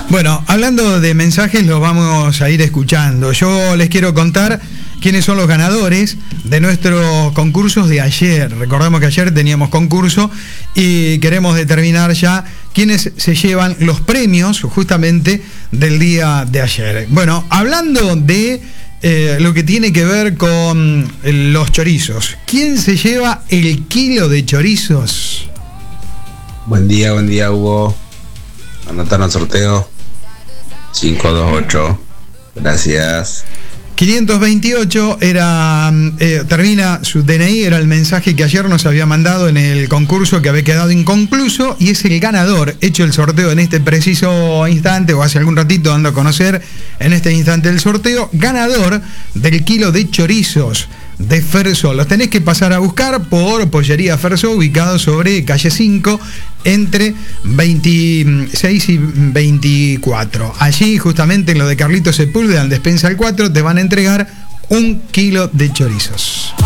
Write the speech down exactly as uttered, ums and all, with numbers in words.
Bueno, hablando de mensajes, los vamos a ir escuchando. Yo les quiero contar quiénes son los ganadores de nuestros concursos de ayer. Recordemos que ayer teníamos concurso y queremos determinar ya quiénes se llevan los premios justamente del día de ayer. Bueno, hablando de eh, lo que tiene que ver con los chorizos, ¿quién se lleva el kilo de chorizos? Buen día, buen día, Hugo. Anotan al sorteo cinco dos ocho. Gracias. quinientos veintiocho era, eh, termina su D N I, era el mensaje que ayer nos había mandado en el concurso que había quedado inconcluso y es el ganador, hecho el sorteo en este preciso instante o hace algún ratito dando a conocer en este instante el sorteo, ganador del kilo de chorizos de Ferso. Los tenés que pasar a buscar por Pollería Ferso, ubicado sobre calle cinco, entre veintiséis y veinticuatro. Allí, justamente en lo de Carlitos Sepúlveda, en Despensa al cuatro, te van a entregar un kilo de chorizos.